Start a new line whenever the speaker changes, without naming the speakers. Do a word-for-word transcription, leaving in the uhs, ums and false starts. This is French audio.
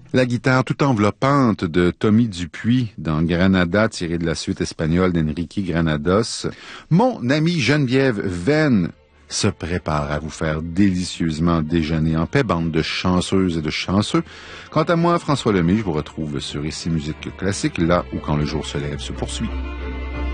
La guitare tout enveloppante de Tommy Dupuis dans Granada, tirée de la suite espagnole d'Enrique Granados. Mon amie Geneviève Venn se prépare à vous faire délicieusement déjeuner en paix, bande de chanceuses et de chanceux. Quant à moi, François Lemay, je vous retrouve sur Ici Musique Classique, là où quand le jour se lève se poursuit.